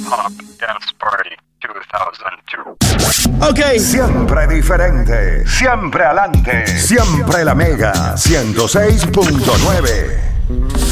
Hop Dance Party 2002. Ok. Siempre diferente, siempre adelante, siempre la Mega 106.9.